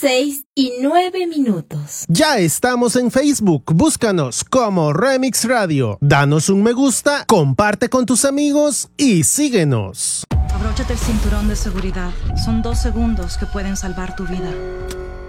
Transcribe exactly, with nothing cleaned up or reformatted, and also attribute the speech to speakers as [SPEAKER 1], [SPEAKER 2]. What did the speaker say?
[SPEAKER 1] seis y nueve minutos.
[SPEAKER 2] Ya estamos en Facebook. Búscanos como Remix Radio. Danos un me gusta, comparte con tus amigos y síguenos.
[SPEAKER 3] Abróchate el cinturón de seguridad. Son dos segundos que pueden salvar tu vida.